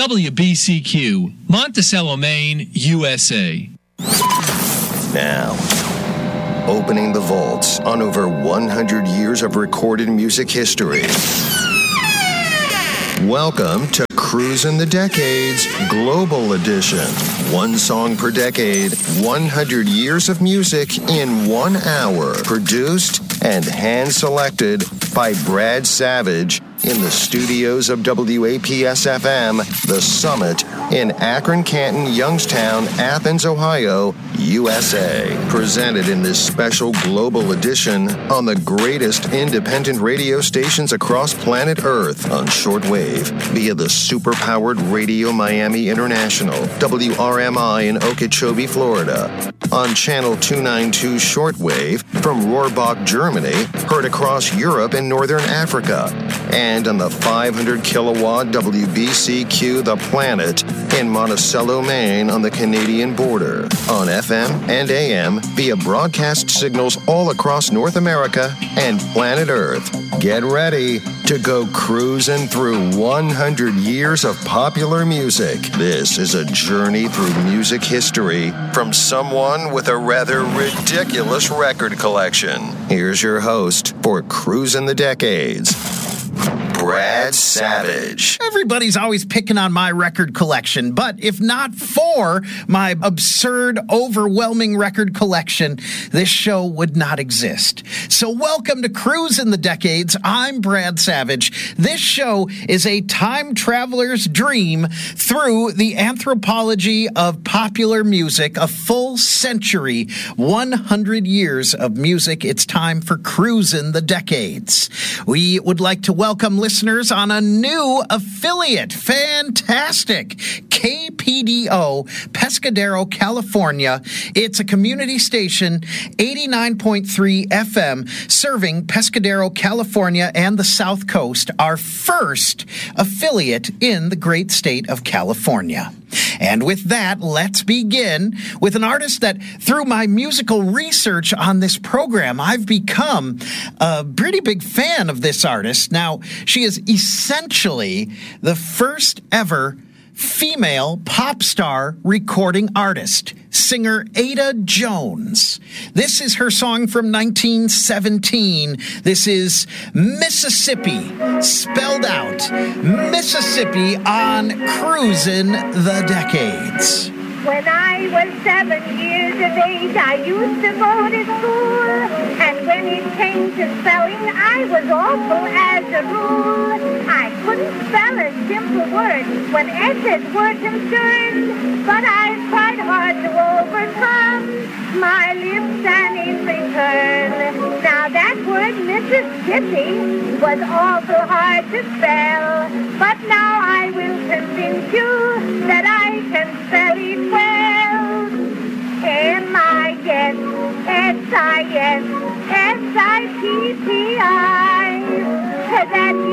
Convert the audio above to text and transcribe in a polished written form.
WBCQ, Monticello, Maine, USA. Now, opening the vaults on over 100 years of recorded music history. Welcome to Cruisin' the Decades Global Edition. One song per decade, 100 years of music in 1 hour. Produced and hand-selected by Brad Savage in the studios of WAPS-FM, The Summit in Akron, Canton, Youngstown, Athens, Ohio, USA. Presented in this special global edition on the greatest independent radio stations across planet Earth on shortwave via the super-powered Radio Miami International, WRMI in Okeechobee, Florida. On Channel 292 shortwave from Rohrbach, Germany, heard across Europe and Northern Africa. And on the 500 kilowatt WBCQ The Planet in Monticello, Maine on the Canadian border. On FM and AM via broadcast signals all across North America and planet Earth. Get ready to go cruising through 100 years of popular music. This is a journey through music history from someone with a rather ridiculous record collection. Here's your host for Cruisin' the Decades, Brad Savage. Everybody's always picking on my record collection, but if not for my absurd, overwhelming record collection, this show would not exist. So welcome to Cruisin' the Decades. I'm Brad Savage. This show is a time traveler's dream through the anthropology of popular music, a full century, 100 years of music. It's time for Cruisin' the Decades. We would like to welcome listeners on a new affiliate. Fantastic. KPDO, Pescadero, California. It's a community station, 89.3 FM, serving Pescadero, California and the South Coast, our first affiliate in the great state of California. And with that, let's begin with an artist that, through my musical research on this program, I've become a pretty big fan of this artist. Now, she is essentially the first ever female pop star recording artist, singer Ada Jones. This is her song from 1917. This is Mississippi, spelled out Mississippi on Cruisin' the Decades. When I was 7 years of age, I used to go to school, and when it came to spelling, I was awful as a rule. I couldn't spell a simple word when S's were concerned, but I tried hard to overcome my lips and in return. Now that word Mississippi was awful hard to spell, but now I will convince you that I can spell it well. M-I-S, S-I-S, S-I-P-P-I. That